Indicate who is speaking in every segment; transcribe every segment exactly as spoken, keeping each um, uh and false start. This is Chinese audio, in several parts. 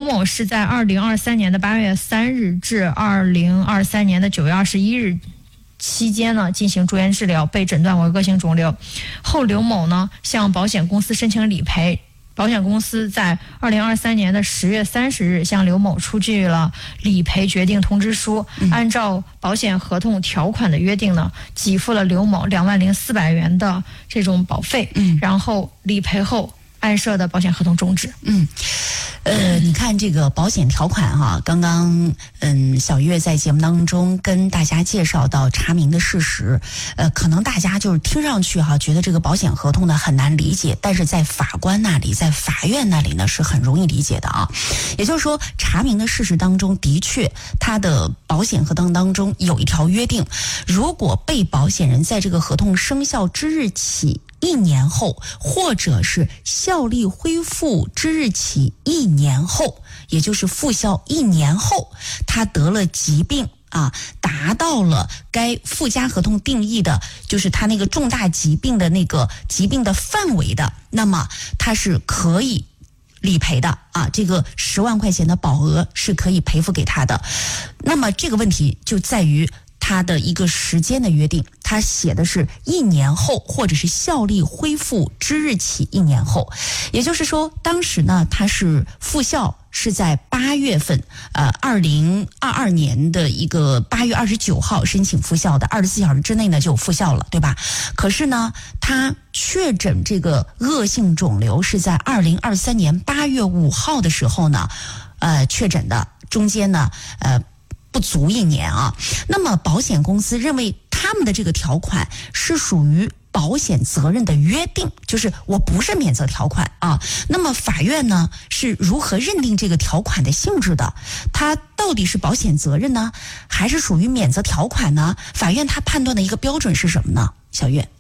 Speaker 1: 某是在二零二三年的八月三日至二零二三年的九月二十一日期间呢进行住院治疗，被诊断为恶性肿瘤。后刘某呢向保险公司申请理赔，保险公司在二零二三年的十月三十日向刘某出具了理赔决定通知书，嗯、按照保险合同条款的约定呢，给付了刘某两万零四百元的这种保费，嗯，然后理赔后案涉的保险合同终止。
Speaker 2: 嗯，呃，你看这个保险条款哈、啊，刚刚嗯，小月在节目当中跟大家介绍到查明的事实，呃，可能大家就是听上去哈、啊，觉得这个保险合同呢很难理解，但是在法官那里，在法院那里呢是很容易理解的啊。也就是说，查明的事实当中的确，他的保险合同当中有一条约定，如果被保险人在这个合同生效之日起一年后，或者是效力恢复之日起一年后，也就是复效一年后，他得了疾病啊，达到了该附加合同定义的，就是他那个重大疾病的那个疾病的范围的，那么他是可以理赔的啊，这个十万块钱的保额是可以赔付给他的。那么这个问题就在于他的一个时间的约定，他写的是一年后，或者是效力恢复之日起一年后，也就是说，当时呢，他是复效是在八月份，呃，二零二二年的一个八月二十九号申请复效的，二十四小时之内呢就复效了，对吧？可是呢，他确诊这个恶性肿瘤是在二零二三年八月五号的时候呢，呃，确诊的，中间呢，呃。不足一年啊，那么保险公司认为他们的这个条款是属于保险责任的约定，就是我不是免责条款啊。那么法院呢是如何认定这个条款的性质的？它到底是保险责任呢，还是属于免责条款呢？法院它判断的一个标准是什么呢？小月。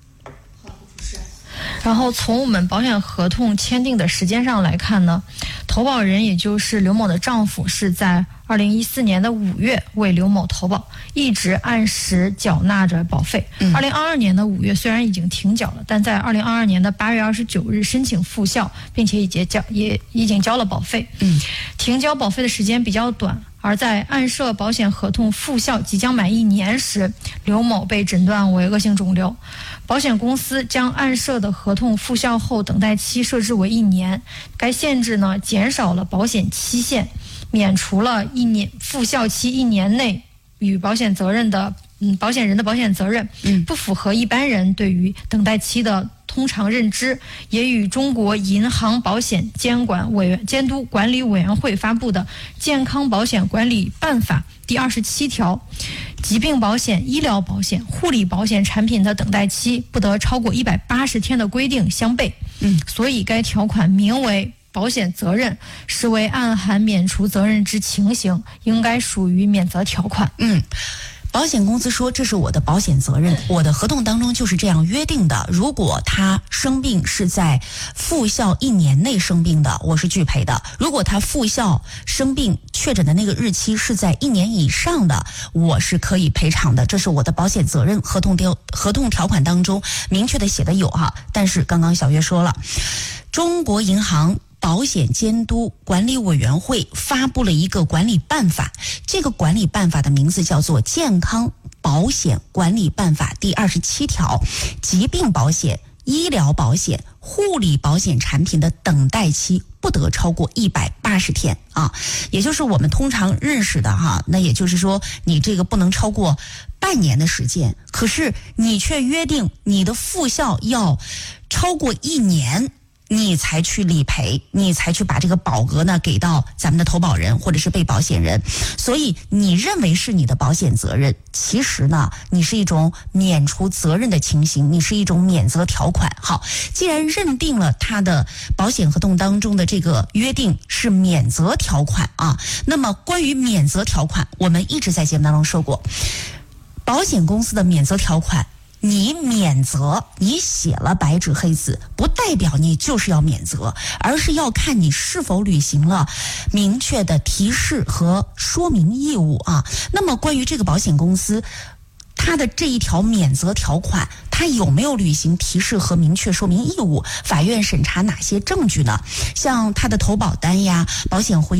Speaker 1: 然后从我们保险合同签订的时间上来看呢，投保人也就是刘某的丈夫是在二零一四年的五月为刘某投保，一直按时缴纳着保费。二零二二年的五月虽然已经停缴了，但在二零二二年的八月二十九日申请复效，并且已经交也已经交了保费。嗯，停交保费的时间比较短。而在案涉保险合同复效即将满一年时，刘某被诊断为恶性肿瘤，保险公司将案涉的合同复效后等待期设置为一年，该限制呢减少了保险期限，免除了一年复效期一年内与保险责任的嗯保险人的保险责任，嗯，不符合一般人对于等待期的通常认知，也与中国银行保险监管委员监督管理委员会发布的《健康保险管理办法》第二十七条，疾病保险、医疗保险、护理保险产品的等待期不得超过一百八十天的规定相悖。嗯，所以该条款名为保险责任，实为暗含免除责任之情形，应该属于免责条款。
Speaker 2: 嗯。保险公司说这是我的保险责任，我的合同当中就是这样约定的，如果他生病是在复效一年内生病的，我是拒赔的，如果他复效生病确诊的那个日期是在一年以上的，我是可以赔偿的，这是我的保险责任。合同条合同条款当中明确的写的有哈，但是刚刚小月说了，中国银行保险监督管理委员会发布了一个管理办法，这个管理办法的名字叫做《健康保险管理办法》第二十七条，疾病保险、医疗保险、护理保险产品的等待期不得超过一百八十天啊，也就是我们通常认识的哈，那也就是说你这个不能超过半年的时间，可是你却约定你的复效要超过一年。你才去理赔，你才去把这个保额呢给到咱们的投保人或者是被保险人，所以你认为是你的保险责任，其实呢你是一种免除责任的情形，你是一种免责条款。好，既然认定了他的保险合同当中的这个约定是免责条款啊，那么关于免责条款，我们一直在节目当中说过，保险公司的免责条款你免责，你写了白纸黑字，不代表你就是要免责，而是要看你是否履行了明确的提示和说明义务啊。那么关于这个保险公司，它的这一条免责条款，它有没有履行提示和明确说明义务？法院审查哪些证据呢？像它的投保单呀、保险回